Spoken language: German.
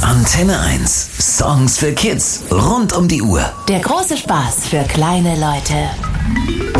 Antenne 1. Songs für Kids rund um die Uhr. Der große Spaß für kleine Leute.